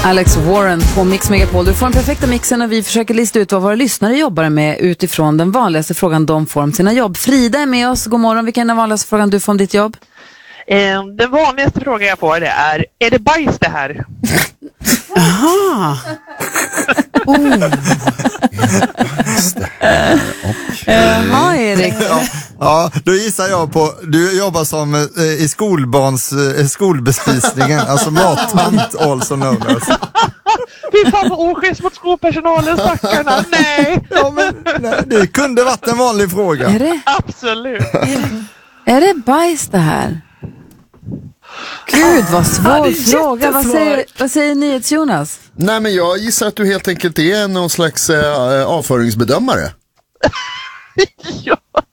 Alex Warren på Mix Megapol. Du får den perfekta mixen och vi försöker lista ut vad våra lyssnare jobbar med utifrån den vanligaste frågan de får om sina jobb. Frida är med oss. God morgon. Vilken är den vanligaste frågan du får om ditt jobb? Den vanligaste frågan jag får är det bajs det här? Aha. Ja, Erik. Ja, då gissar jag på, du jobbar som i skolbespisningen, alltså mattant also known as. Fy fan vad oschysst mot skolpersonalen, stackarna. Nej. Ja, men nej, det kunde varit en vanlig fråga. Är det? Absolut. Är det bajs det här? Gud, vad svår fråga. Vad säger NyhetsJonas? Nej, men jag gissar att du helt enkelt är någon slags avföringsbedömare. Ja.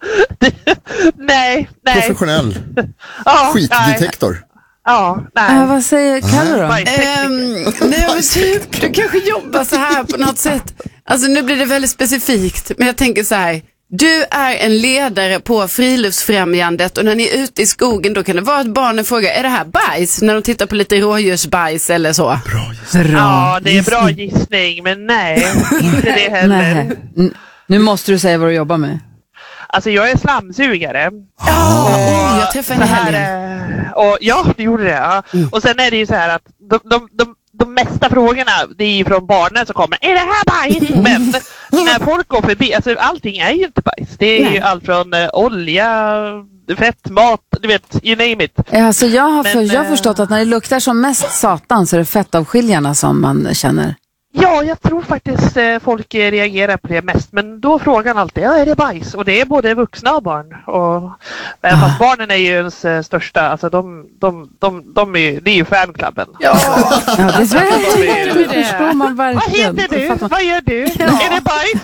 Nej. Professionell. Ja, skitdetektor. Ja, nej. Vad säger Kalle då? Nej, men typ, du kanske jobbar så här på något sätt. Alltså nu blir det väldigt specifikt. Men jag tänker så här. Du är en ledare på Friluftsfrämjandet och när ni är ute i skogen då kan det vara att barnen frågar, är det här bajs? När de tittar på lite rådjursbajs eller så. Bra gissning. Ja, det är bra gissning, men nej, inte det heller. Nej. Nu måste du säga vad du jobbar med. Alltså jag är slamsugare. Jag träffade henne här. Och ja, du gjorde det. Ja. Och sen är det ju så här att de mesta frågorna, det är ju från barnen som kommer, är det här bajs? Men när folk går förbi, alltså allting är ju inte bajs. Det är ju allt från olja, fett, mat, du vet, you name it. Alltså jag har förstått att när det luktar som mest satan så är det fettavskiljarna som man känner. Ja, jag tror faktiskt folk reagerar på det mest. Men då frågar han alltid, är det bajs? Och det är både vuxna och barn. Fast barnen är ju ens största, alltså det är ju fanklubben. Ja, det förstår man verkligen. Vad heter du? Vad gör du? Ja. Är det bajs?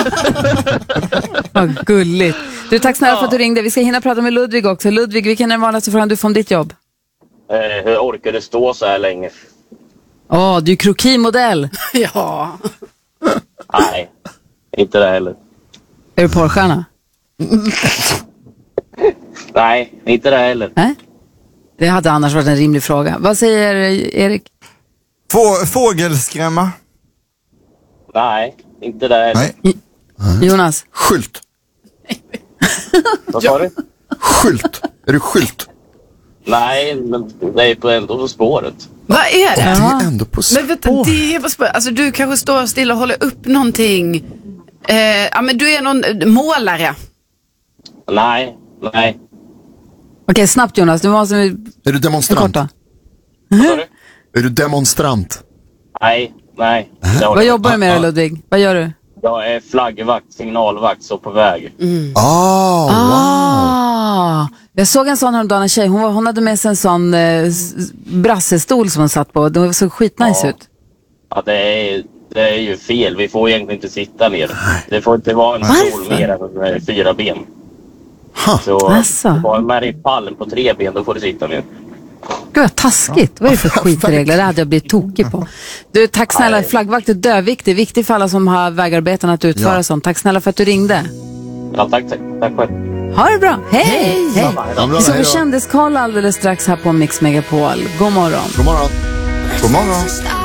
Vad gulligt. Du, tack snälla för att du ringde. Vi ska hinna prata med Ludvig också. Ludvig, vilken är den vanligaste frågan du får om ditt jobb? Hur orkar du stå så här länge? Du är krokimodell. Ja. Nej, inte det heller. Är du porrstjärna? Nej, inte det heller. Nej? Det hade annars varit en rimlig fråga. Vad säger Erik? Fågelskrämma. Nej, inte det heller. Nej. Jonas? Skylt. Vad sa du? Skylt. Är du skylt? Nej, men det är ändå på spåret. Vad är det? Det är ändå på spåret. Men vänta, det är på spåret. Alltså du kanske står still och håller upp någonting. Men du är någon målare. Nej. Okej, snabbt Jonas. Du måste... Är du demonstrant? Vad sa du? Är du demonstrant? Nej. Vad jobbar du med då, Ludvig? Vad gör du? Jag är flaggvakt, signalvakt, så på väg. Wow. Jag såg en sån häromdagen, en tjej. Hon hade med sig en sån brassestol som hon satt på. Det såg skitnice ut. Ja, det är ju fel. Vi får egentligen inte sitta ner. Det får inte vara en stol mer än 4 ben. Så bara med i pallen på 3 ben, då får du sitta ner. Gud, vad taskigt. Vad är det för skitregler? Det hade jag blivit tokig på. Du, tack snälla. Flaggvakt är döviktig. Viktig för alla som har vägarbeten att utföra sånt. Tack snälla för att du ringde. Ja, tack själv. Ha det bra. Hej! Ja, Vi ska få kändiskoll alldeles strax här på Mix Megapol. God morgon. God morgon. God morgon.